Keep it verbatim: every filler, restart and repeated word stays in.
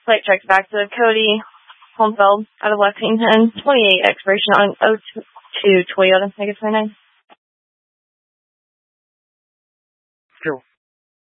Plate checks back to Cody Holmfeld out of Lexington. twenty-eight expiration on oh two Toyota. I guess my name. Sure.